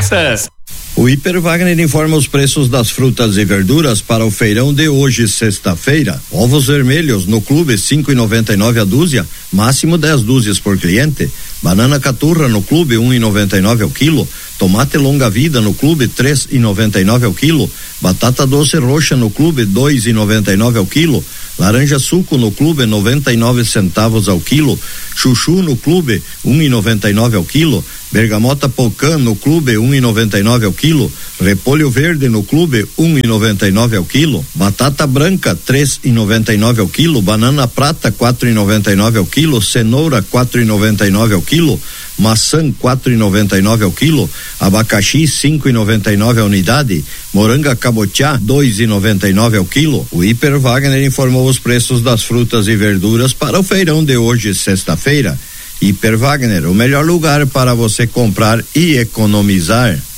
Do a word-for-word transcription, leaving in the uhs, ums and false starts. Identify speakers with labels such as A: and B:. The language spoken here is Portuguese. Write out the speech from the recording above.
A: festas.
B: O Hiper Wagner informa os preços das frutas e verduras para o feirão de hoje, sexta-feira. Ovos vermelhos no clube cinco e noventa e nove a dúzia, máximo dez dúzias por cliente. Banana caturra no clube um e noventa e nove ao quilo. Tomate longa vida no clube três e noventa e nove ao quilo. Batata doce roxa no clube dois e noventa e nove ao quilo. Laranja suco no clube noventa e nove centavos ao quilo. Chuchu no clube um e noventa e nove ao quilo. Bergamota pocã no clube um e noventa e nove ao quilo. Repolho verde no clube um e noventa e nove ao quilo. Batata branca três e noventa e nove ao quilo. Banana prata quatro e noventa e nove ao quilo. Cenoura quatro e noventa e nove ao quilo. Maçã quatro e noventa e nove ao quilo. Abacaxi cinco e noventa e nove a unidade. Moranga cabotiá dois e noventa e nove ao quilo. O Hiper Wagner informou os preços das frutas e verduras para o feirão de hoje, sexta-feira. Hiper Wagner, o melhor lugar para você comprar e economizar.